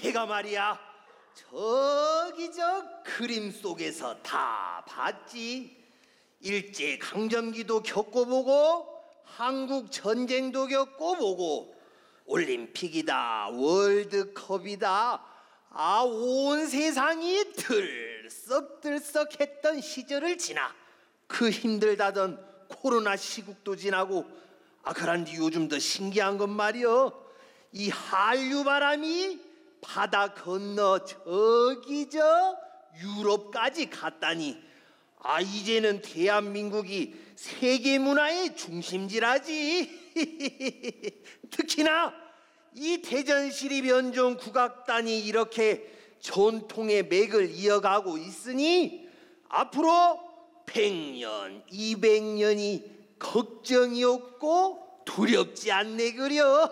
내가 말이야 저기 저 그림 속에서 다 봤지. 일제강점기도 겪어보고 한국 전쟁도 겪어보고 올림픽이다 월드컵이다 온 세상이 들썩들썩했던 시절을 지나 그 힘들다던 코로나 시국도 지나고 그런데 요즘 더 신기한 건 말이여, 이 한류 바람이 바다 건너 저기 저 유럽까지 갔다니 이제는 대한민국이 세계 문화의 중심지라지. 특히나 이 대전시립연중 국악단이 이렇게 전통의 맥을 이어가고 있으니 앞으로 100년, 200년이 걱정이 없고 두렵지 않네 그려.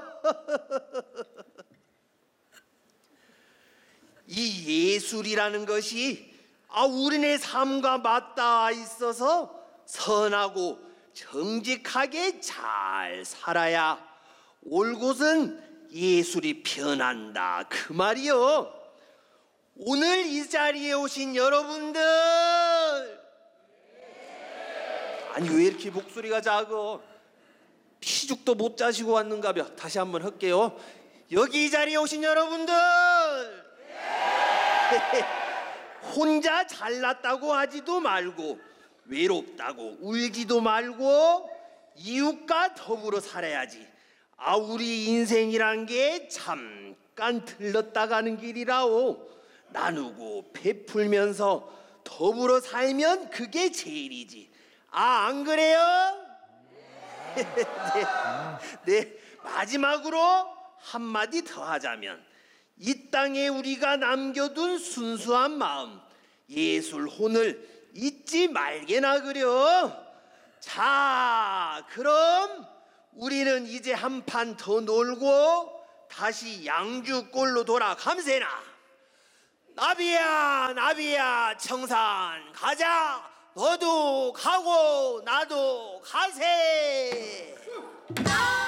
이 예술이라는 것이 우리네 삶과 맞닿아 있어서 선하고 정직하게 잘 살아야 올 곳은 예술이 변한다 그 말이요. 오늘 이 자리에 오신 여러분들, 아니 왜 이렇게 목소리가 작어? 피죽도 못 자시고 왔는가벼. 다시 한번 할게요. 여기 이 자리에 오신 여러분들, 혼자 잘났다고 하지도 말고 외롭다고 울지도 말고 이웃과 더불어 살아야지. 우리 인생이란 게 잠깐 들렀다 가는 길이라오. 나누고 베풀면서 더불어 살면 그게 제일이지. 안 그래요? 네. 마지막으로 한마디 더 하자면 이 땅에 우리가 남겨둔 순수한 마음, 예술 혼을 잊지 말게나 그려. 자, 그럼 우리는 이제 한 판 더 놀고 다시 양주골로 돌아감세나. 나비야 나비야 청산 가자. 너도 가고 나도 가세.